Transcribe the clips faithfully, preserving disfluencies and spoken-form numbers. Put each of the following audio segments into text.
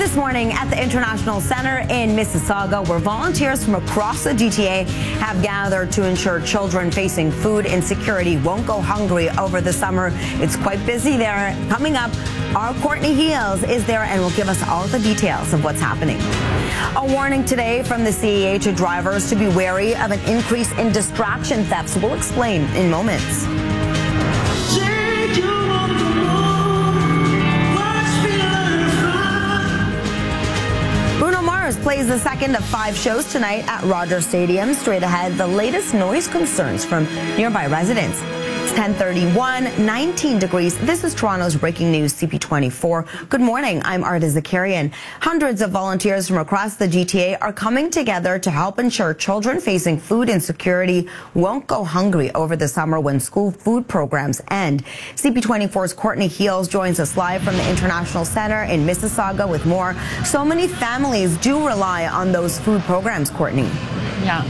This morning at the International Center in Mississauga, where volunteers from across the G T A have gathered to ensure children facing food insecurity won't go hungry over the summer. It's quite busy there. Coming up, our Courtney Heels is there and will give us all the details of what's happening. A warning today from the C E A to drivers to be wary of an increase in distraction thefts. We'll explain in moments. Plays the second of five shows tonight at Rogers Stadium. Straight ahead, the latest noise concerns from nearby residents. It's ten thirty-one, nineteen degrees. This is Toronto's breaking news, C P twenty-four. Good morning. I'm Arda Zakarian. Hundreds of volunteers from across the G T A are coming together to help ensure children facing food insecurity won't go hungry over the summer when school food programs end. C P twenty-four's Courtney Heels joins us live from the International Center in Mississauga with more. So many families do rely on those food programs, Courtney. Yeah.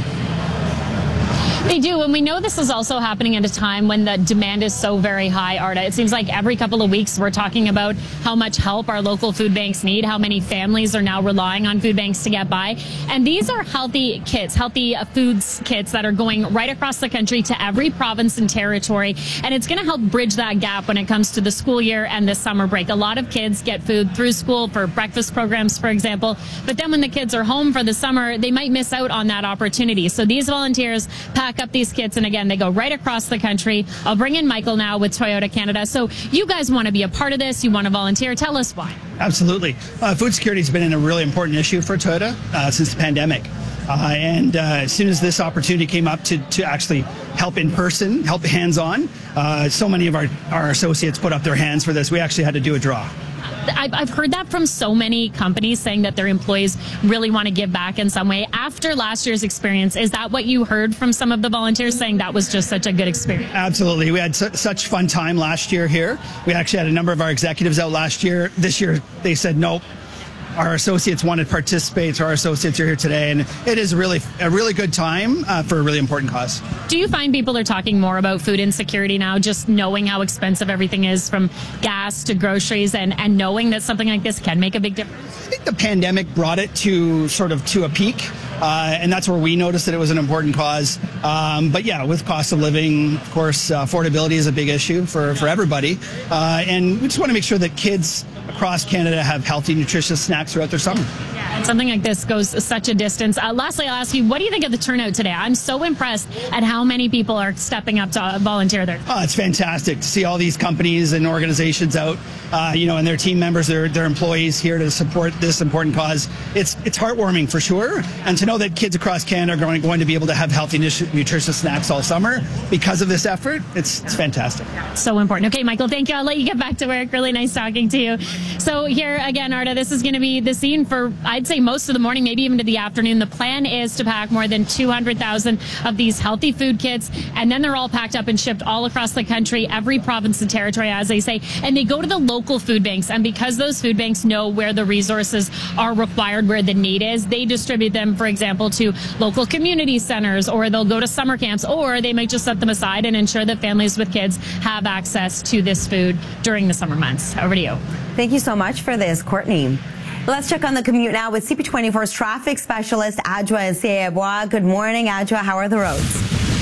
They do, and we know this is also happening at a time when the demand is so very high, Arda. It seems like every couple of weeks we're talking about how much help our local food banks need, how many families are now relying on food banks to get by. And these are healthy kits, healthy foods kits that are going right across the country to every province and territory. And it's going to help bridge that gap when it comes to the school year and the summer break. A lot of kids get food through school for breakfast programs, for example. But then when the kids are home for the summer, they might miss out on that opportunity. So these volunteers pack up these kits, and again, they go right across the country. I'll bring in Michael now with Toyota Canada. So you guys want to be a part of this, you want to volunteer. Tell us why. Absolutely. Uh, food security has been a really important issue for Toyota uh, since the pandemic. Uh, and uh, as soon as this opportunity came up to, to actually help in person, help hands-on, uh, so many of our, our associates put up their hands for this. We actually had to do a draw. I've heard that from so many companies saying that their employees really want to give back in some way. After last year's experience, is that what you heard from some of the volunteers saying that was just such a good experience? Absolutely. We had su- such fun time last year here. We actually had a number of our executives out last year. This year, they said, nope. Our associates wanted to participate, so our associates are here today, and it is really a really good time uh, for a really important cause. Do you find people are talking more about food insecurity now, just knowing how expensive everything is, from gas to groceries, and, and knowing that something like this can make a big difference? I think the pandemic brought it to sort of to a peak, uh, and that's where we noticed that it was an important cause. Um, but yeah, with cost of living, of course, uh, affordability is a big issue for, for everybody, uh, and we just want to make sure that kids across Canada have healthy, nutritious snacks throughout their summer. Yeah, and something like this goes such a distance. Uh, lastly, I'll ask you, what do you think of the turnout today? I'm so impressed at how many people are stepping up to volunteer there. Oh, it's fantastic to see all these companies and organizations out, uh, you know, and their team members, their their employees here to support this important cause. It's it's heartwarming for sure, and to know that kids across Canada are going, going to be able to have healthy, nutritious snacks all summer because of this effort, it's, it's fantastic. So important. Okay, Michael, thank you. I'll let you get back to work. Really nice talking to you. So here again, Arda, this is going to be the scene for, I'd say, most of the morning, maybe even to the afternoon. The plan is to pack more than two hundred thousand of these healthy food kits, and then they're all packed up and shipped all across the country, every province and territory, as they say, and they go to the local food banks. And because those food banks know where the resources are required, where the need is, they distribute them, for example, to local community centers, or they'll go to summer camps, or they might just set them aside and ensure that families with kids have access to this food during the summer months. Over to you. Thank you so much for this, Courtney. Let's check on the commute now with C P twenty-four's traffic specialist, Adjoa Seyebois. Good morning, Adjoa. How are the roads?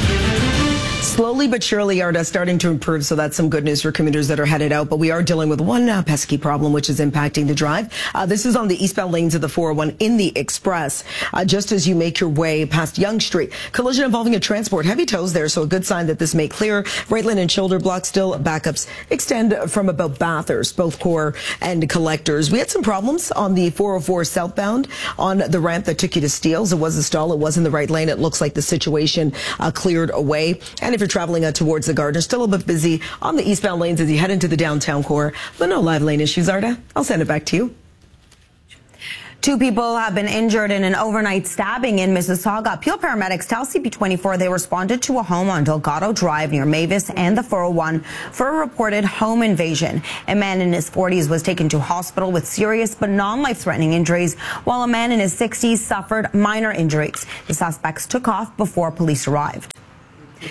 Slowly but surely, Arda, starting to improve, so that's some good news for commuters that are headed out. But we are dealing with one uh, pesky problem, which is impacting the drive. Uh, this is on the eastbound lanes of the four oh one in the Express, uh, just as you make your way past Yonge Street. Collision involving a transport. Heavy tows there, so a good sign that this may clear. Right lane and shoulder block still. Backups extend from about Bathurst, both core and collectors. We had some problems on the four oh four southbound on the ramp that took you to Steeles. It was a stall. It was in the right lane. It looks like the situation uh, cleared away. And if you're traveling uh, towards the Gardner, still a bit busy on the eastbound lanes as you head into the downtown core, but no live lane issues, Arda. I'll send it back to you. Two people have been injured in an overnight stabbing in Mississauga. Peel paramedics tell C P twenty-four they responded to a home on Delgado Drive near Mavis and the four oh one for a reported home invasion. A man in his forties was taken to hospital with serious but non-life-threatening injuries, while a man in his sixties suffered minor injuries. The suspects took off before police arrived.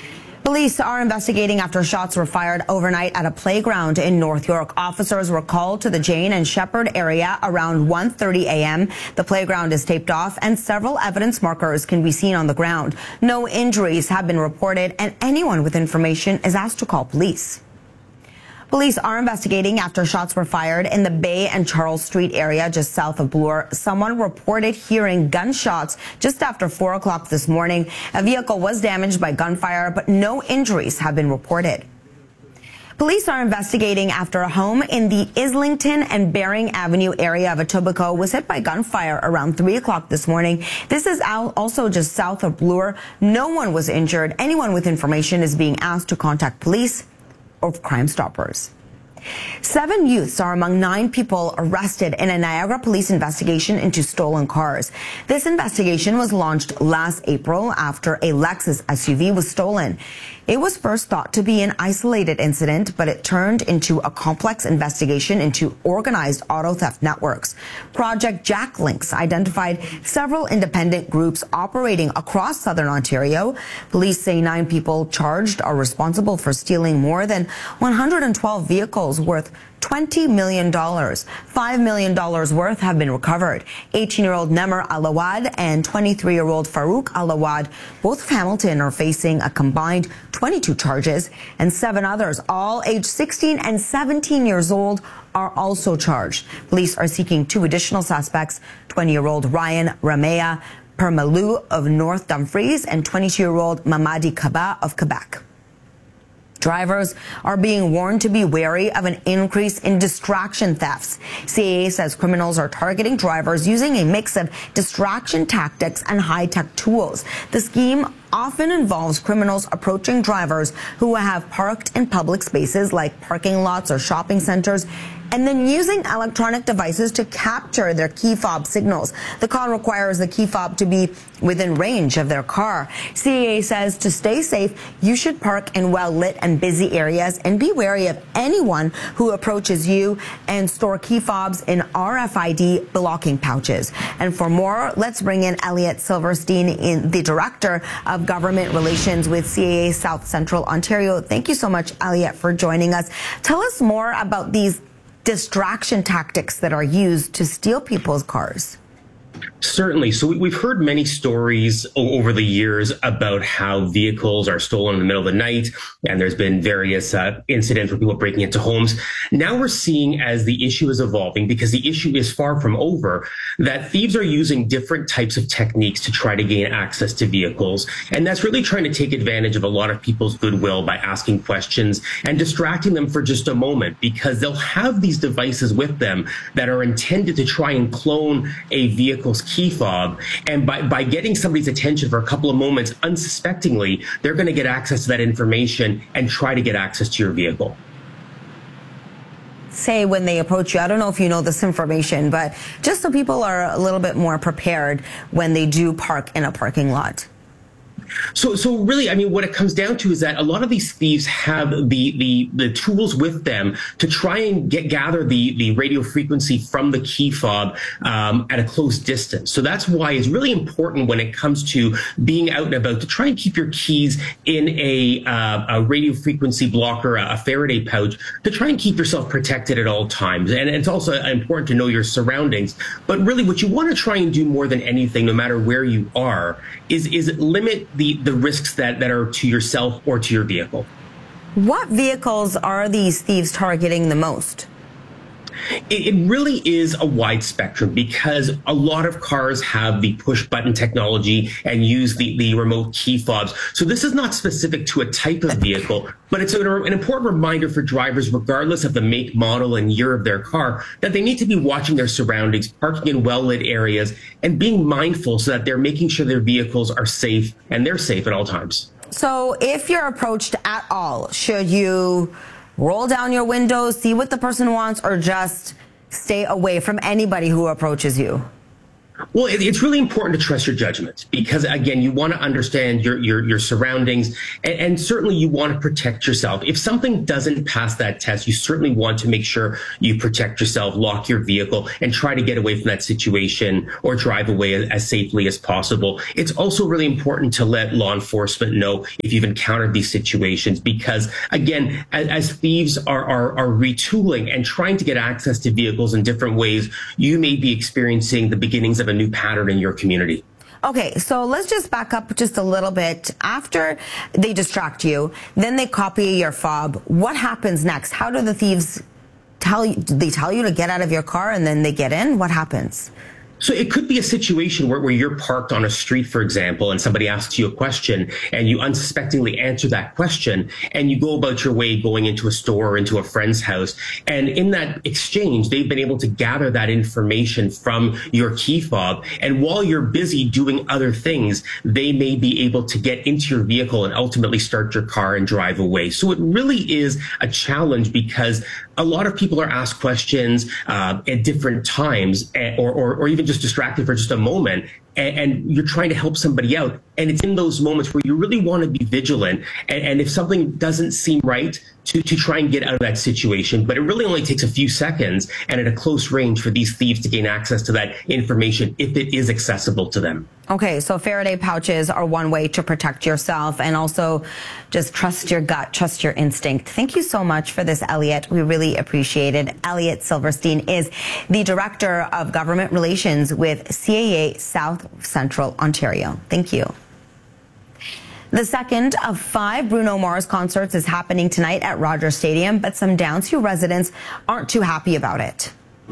Police are investigating after shots were fired overnight at a playground in North York. Officers were called to the Jane and Shepherd area around one thirty a m The playground is taped off and several evidence markers can be seen on the ground. No injuries have been reported and anyone with information is asked to call police. Police are investigating after shots were fired in the Bay and Charles Street area just south of Bloor. Someone reported hearing gunshots just after four o'clock this morning. A vehicle was damaged by gunfire, but no injuries have been reported. Police are investigating after a home in the Islington and Bering Avenue area of Etobicoke was hit by gunfire around three o'clock this morning. This is also just south of Bloor. No one was injured. Anyone with information is being asked to contact police or Crime Stoppers. Seven youths are among nine people arrested in a Niagara police investigation into stolen cars. This investigation was launched last April after a Lexus S U V was stolen. It was first thought to be an isolated incident, but it turned into a complex investigation into organized auto theft networks. Project Jack Links identified several independent groups operating across southern Ontario. Police say nine people charged are responsible for stealing more than one hundred twelve vehicles worth twenty million dollars. five million dollars worth have been recovered. eighteen-year-old Nemer Alawad and twenty-three-year-old Farouk Alawad, both of Hamilton, are facing a combined twenty-two charges, and seven others, all aged sixteen and seventeen years old, are also charged. Police are seeking two additional suspects, twenty-year-old Ryan Ramea Permalou of North Dumfries and twenty-two-year-old Mamadi Kaba of Quebec. Drivers are being warned to be wary of an increase in distraction thefts. C A A says criminals are targeting drivers using a mix of distraction tactics and high-tech tools. The scheme often involves criminals approaching drivers who have parked in public spaces like parking lots or shopping centers, and then using electronic devices to capture their key fob signals. The call requires the key fob to be within range of their car. C A A says to stay safe, you should park in well-lit and busy areas and be wary of anyone who approaches you, and store key fobs in R F I D blocking pouches. And for more, let's bring in Elliot Silverstein, in the Director of Government Relations with C A A South Central Ontario. Thank you so much, Elliot, for joining us. Tell us more about these distraction tactics that are used to steal people's cars. Certainly. So we've heard many stories over the years about how vehicles are stolen in the middle of the night, and there's been various uh, incidents where people are breaking into homes. Now we're seeing, as the issue is evolving, because the issue is far from over, that thieves are using different types of techniques to try to gain access to vehicles. And that's really trying to take advantage of a lot of people's goodwill by asking questions and distracting them for just a moment, because they'll have these devices with them that are intended to try and clone a vehicle's key fob, and by, by getting somebody's attention for a couple of moments unsuspectingly, they're going to get access to that information and try to get access to your vehicle. Say when they approach you, I don't know if you know this information, but just so people are a little bit more prepared when they do park in a parking lot. So, so really, I mean, what it comes down to is that a lot of these thieves have the the the tools with them to try and get gather the the radio frequency from the key fob um, at a close distance. So that's why it's really important when it comes to being out and about to try and keep your keys in a uh, a radio frequency blocker, a Faraday pouch, to try and keep yourself protected at all times. And it's also important to know your surroundings. But really, what you want to try and do more than anything, no matter where you are, is is limit the the risks that, that are to yourself or to your vehicle. What vehicles are these thieves targeting the most? It, it really is a wide spectrum, because a lot of cars have the push button technology and use the, the remote key fobs. So this is not specific to a type of vehicle, but it's an, an important reminder for drivers, regardless of the make, model, and year of their car, that they need to be watching their surroundings, parking in well-lit areas, and being mindful so that they're making sure their vehicles are safe and they're safe at all times. So if you're approached at all, should you roll down your windows, see what the person wants, or just stay away from anybody who approaches you? Well, it's really important to trust your judgment because, again, you want to understand your your, your surroundings, and, and certainly you want to protect yourself. If something doesn't pass that test, you certainly want to make sure you protect yourself, lock your vehicle, and try to get away from that situation or drive away as, as safely as possible. It's also really important to let law enforcement know if you've encountered these situations because, again, as, as thieves are, are, are retooling and trying to get access to vehicles in different ways, you may be experiencing the beginnings of a new pattern in your community. Okay, so let's just back up just a little bit. After they distract you, then they copy your fob. What happens next? How do the thieves tell you? Do they tell you to get out of your car and then they get in? What happens? So it could be a situation where, where you're parked on a street, for example, and somebody asks you a question and you unsuspectingly answer that question and you go about your way going into a store or into a friend's house. And in that exchange, they've been able to gather that information from your key fob. And while you're busy doing other things, they may be able to get into your vehicle and ultimately start your car and drive away. So it really is a challenge because a lot of people are asked questions uh, at different times or, or, or even just distracted for just a moment. And, and you're trying to help somebody out. And it's in those moments where you really want to be vigilant. And, and if something doesn't seem right, to, to try and get out of that situation. But it really only takes a few seconds and at a close range for these thieves to gain access to that information if it is accessible to them. Okay, so Faraday pouches are one way to protect yourself and also just trust your gut, trust your instinct. Thank you so much for this, Elliot. We really appreciate it. Elliot Silverstein is the Director of Government Relations with C A A South Central Ontario. Thank you. The second of five Bruno Mars concerts is happening tonight at Rogers Stadium, but some Downsview residents aren't too happy about it.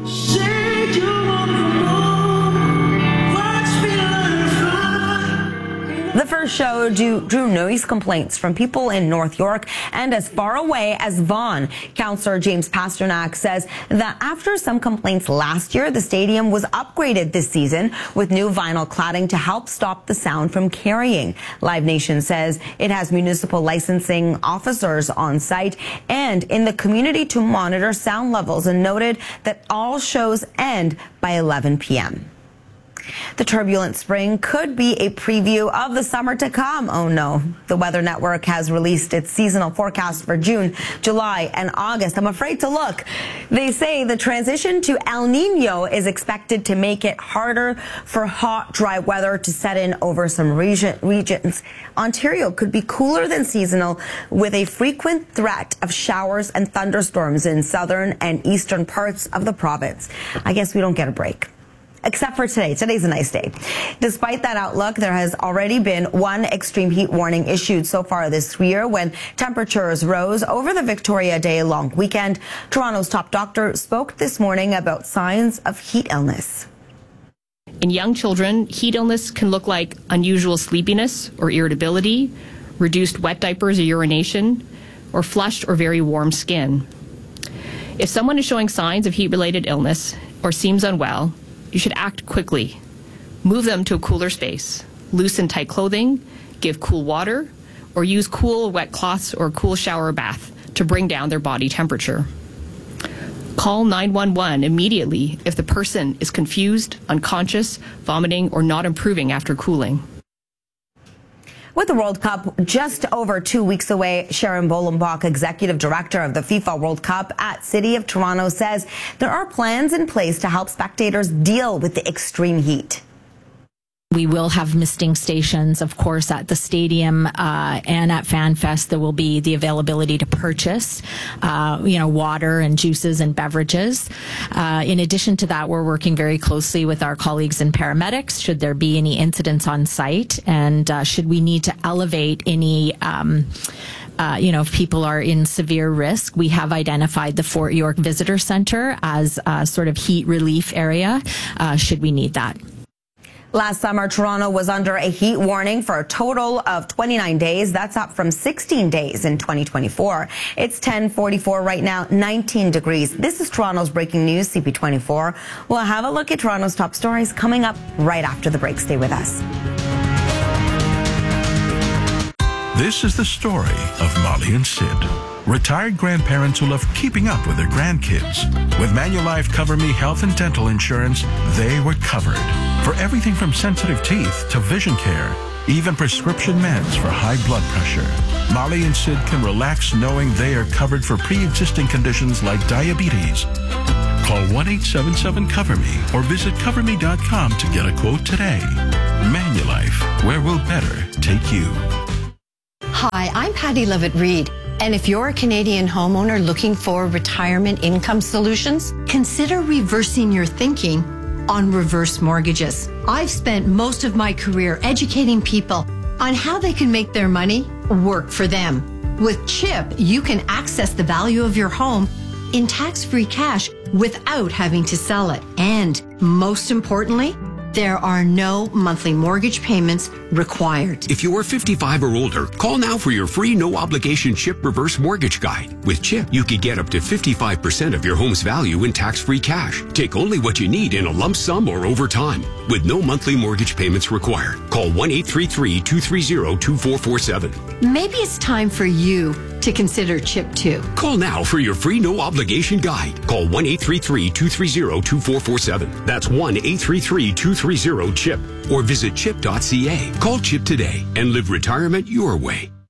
The first show drew noise complaints from people in North York and as far away as Vaughan. Councillor James Pasternak says that after some complaints last year, the stadium was upgraded this season with new vinyl cladding to help stop the sound from carrying. Live Nation says it has municipal licensing officers on site and in the community to monitor sound levels and noted that all shows end by eleven p m The turbulent spring could be a preview of the summer to come. Oh no. The Weather Network has released its seasonal forecast for June, July, and August. I'm afraid to look. They say the transition to El Nino is expected to make it harder for hot, dry weather to set in over some region, regions. Ontario could be cooler than seasonal with a frequent threat of showers and thunderstorms in southern and eastern parts of the province. I guess we don't get a break. Except for today. Today's a nice day. Despite that outlook, there has already been one extreme heat warning issued so far this year when temperatures rose over the Victoria Day long weekend. Toronto's top doctor spoke this morning about signs of heat illness. In young children, heat illness can look like unusual sleepiness or irritability, reduced wet diapers or urination, or flushed or very warm skin. If someone is showing signs of heat-related illness or seems unwell, you should act quickly. Move them to a cooler space. Loosen tight clothing, give cool water, or use cool wet cloths or cool shower or bath to bring down their body temperature. Call nine one one immediately if the person is confused, unconscious, vomiting, or not improving after cooling. With the World Cup just over two weeks away, Sharon Bolenbach, Executive Director of the FIFA World Cup at City of Toronto, says there are plans in place to help spectators deal with the extreme heat. We will have misting stations, of course, at the stadium uh, and at FanFest. There will be the availability to purchase, uh, you know, water and juices and beverages. Uh, in addition to that, we're working very closely with our colleagues in paramedics should there be any incidents on site and uh, should we need to elevate any um, Uh, you know, if people are in severe risk, we have identified the Fort York Visitor Center as a sort of heat relief area, uh, should we need that. Last summer, Toronto was under a heat warning for a total of twenty-nine days. That's up from sixteen days in twenty twenty-four. It's ten forty-four right now, nineteen degrees. This is Toronto's breaking news, C P twenty-four. We'll have a look at Toronto's top stories coming up right after the break. Stay with us. This is the story of Molly and Sid, retired grandparents who love keeping up with their grandkids. With Manulife Cover Me Health and Dental Insurance, they were covered. For everything from sensitive teeth to vision care, even prescription meds for high blood pressure, Molly and Sid can relax knowing they are covered for pre-existing conditions like diabetes. Call one eight seven seven cover me or visit cover me dot com to get a quote today. Manulife, where will better take you? Hi, I'm Patty Levitt-Reed. And if you're a Canadian homeowner looking for retirement income solutions, consider reversing your thinking on reverse mortgages. I've spent most of my career educating people on how they can make their money work for them. With CHIP, you can access the value of your home in tax-free cash without having to sell it. And most importantly, there are no monthly mortgage payments required. If you're fifty-five or older, call now for your free no-obligation CHIP reverse mortgage guide. With CHIP, you could get up to fifty-five percent of your home's value in tax-free cash. Take only what you need in a lump sum or over time, with no monthly mortgage payments required. Call one eight three three, two three zero, two four four seven. Maybe it's time for you to consider CHIP too. Call now for your free no-obligation guide. Call one eight three three, two three zero, two four four seven. That's one eight three three, two three zero, CHIP. Or visit chip dot c a. Call CHIP today and live retirement your way.